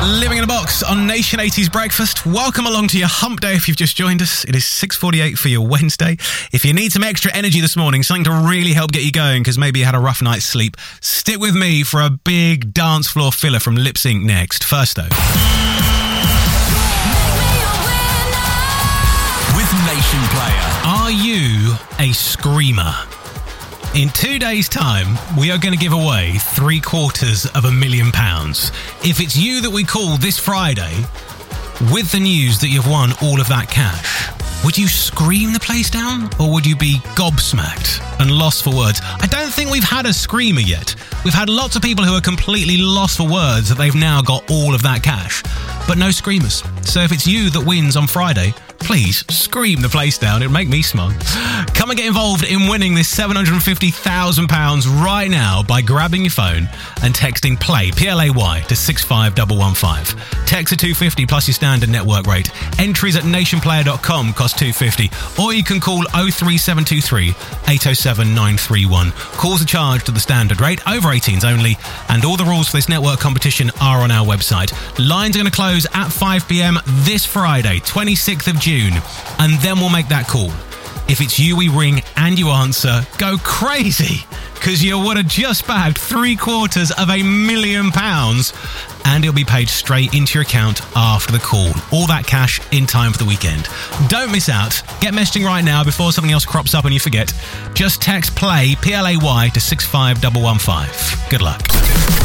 Living in a Box on Nation 80s Breakfast. Welcome along to your hump day if you've just joined us. It is 6:48 for your Wednesday. If you need some extra energy this morning, something to really help get you going because maybe you had a rough night's sleep, stick with me for a big dance floor filler from Lip Sync next. First though, with Nation Player. Are you a screamer? In 2 days' time, we are going to give away £750,000. If it's you that we call this Friday, with the news that you've won all of that cash, would you scream the place down or would you be gobsmacked and lost for words? I don't think we've had a screamer yet. We've had lots of people who are completely lost for words that they've now got all of that cash, but no screamers. So if it's you that wins on Friday, please scream the place down. It'd make me smile. Come and get involved in winning this £750,000 right now by grabbing your phone and texting PLAY, P-L-A-Y, to 65115. Text to 250 plus your standard network rate. Entries at nationplayer.com cost £250, or you can call 03723 807 931. Calls are charged at the standard rate, over 18s only, and all the rules for this network competition are on our website. Lines are going to close at 5 p.m. this Friday, 26th of June, and then we'll make that call. If it's you we ring and you answer, go crazy, because you would have just bagged £750,000 and it'll be paid straight into your account after the call. All that cash in time for the weekend. Don't miss out. Get messaging right now before something else crops up and you forget. Just text PLAY, P-L-A-Y, to 65115. Good luck.